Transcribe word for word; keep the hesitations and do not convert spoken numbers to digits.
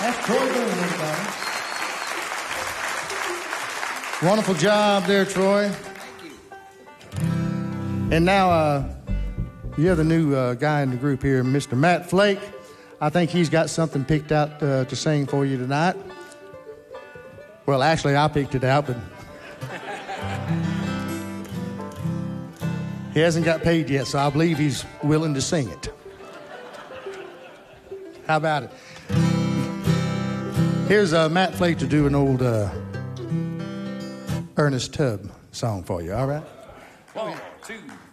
That's Troy Boone, everybody. Wonderful job there, Troy. Thank you. And now, uh, you're the new uh, guy in the group here, Mister Matt Flake. I think he's got something picked out uh, to sing for you tonight. Well, actually, I picked it out, but he hasn't got paid yet, so I believe he's willing to sing it. How about it? Here's uh, Matt Flake to do an old uh, Ernest Tubb song for you, all right? One, two,